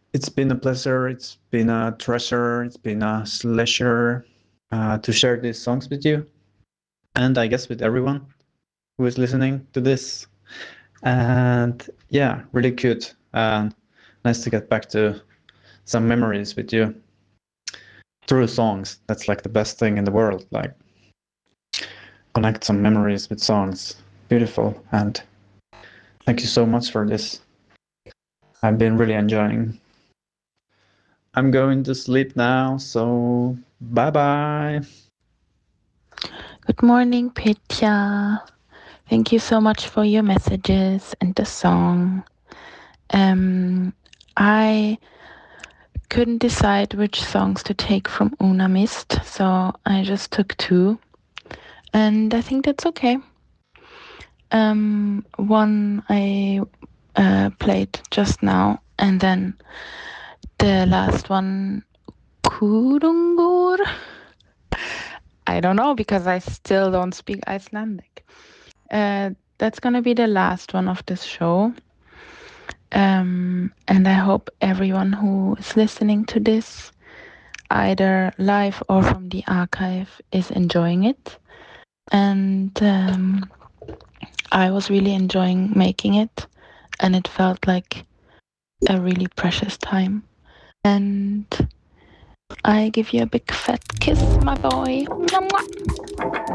It's been a pleasure. It's been a treasure. It's been a pleasure to share these songs with you, and I guess with everyone who is listening to this. And yeah, really good. And nice to get back to some memories with you through songs. That's like the best thing in the world. Like connect some memories with songs. Beautiful. And thank you so much for this. I've been really enjoying. I'm going to sleep now, so bye bye. Good morning, Petya. Thank you so much for your messages and the song. I couldn't decide which songs to take from Una Mist, so I just took two, and I think that's okay. One I played just now, and then the last one, Kurungur. I don't know because I still don't speak Icelandic. That's gonna be the last one of this show. And I hope everyone who is listening to this, either live or from the archive, is enjoying it. And I was really enjoying making it, and it felt like a really precious time. And I give you a big fat kiss, my boy. Mwah, mwah.